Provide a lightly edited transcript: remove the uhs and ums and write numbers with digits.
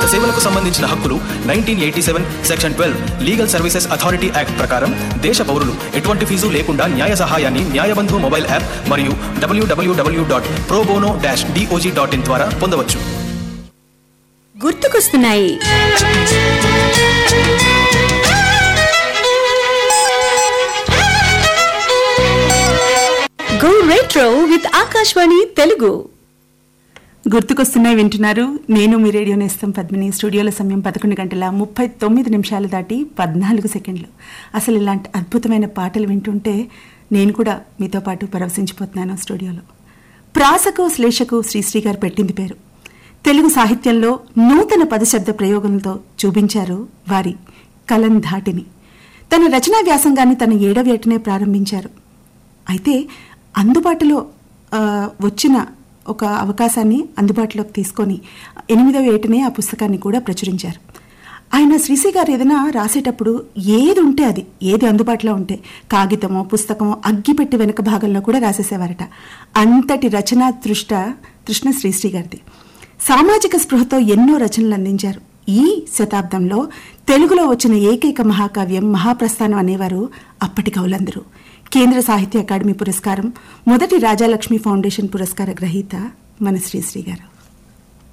సేవలకు సంబంధించిన హక్కులు 1987 section 12 legal services authority act ప్రకారం దేశ పౌరులు ఎటువంటి ఫీజు లేకుండా న్యాయ సహాయాన్ని న్యాయబంధు మొబైల్ యాప్ మరియు www.probono-doj.in ద్వారా పొందవచ్చు. గుర్తుకొస్తున్నాయి. Go retro with Akashvani Telugu. గుర్తుకొస్తున్నాయి వింటున్నారు. నేను మీ రేడియో నేస్తం పద్మిని. స్టూడియోలో సమయం 11:39 దాటి 14 సెకండ్లు. అసలు ఇలాంటి అద్భుతమైన పాటలు వింటుంటే నేను కూడా మీతో పాటు పరవశించిపోతున్నాను స్టూడియోలో. ప్రాసకు శ్లేషకు శ్రీశ్రీ గారు పెట్టింది పేరు. తెలుగు సాహిత్యంలో నూతన పదశబ్ద ప్రయోగంతో చూపించారు వారి కలం ధాటిని. తన రచనా వ్యాసంగాన్ని తన 7వ ఏటనే ప్రారంభించారు. అయితే అందుబాటులో వచ్చిన ఒక అవకాశాన్ని అందుబాటులోకి తీసుకొని 8వ ఏటనే ఆ పుస్తకాన్ని కూడా ప్రచురించారు. ఆయన శ్రీశ్రీ గారు ఏదైనా రాసేటప్పుడు ఏది ఉంటే అది, ఏది అందుబాటులో ఉంటే కాగితమో పుస్తకమో అగ్గిపెట్టి వెనక భాగంలో కూడా రాసేసేవారట. అంతటి రచనా తృష్ణ శ్రీశ్రీ గారిది. సామాజిక స్పృహతో ఎన్నో రచనలు అందించారు. ఈ శతాబ్దంలో తెలుగులో వచ్చిన ఏకైక మహాకావ్యం మహాప్రస్థానం అనేవారు అప్పటి కవులందరూ. కేంద్ర సాహిత్య అకాడమీ పురస్కారం, మొదటి రాజాలక్ష్మి ఫౌండేషన్ పురస్కార గ్రహీత మన శ్రీశ్రీ గారు.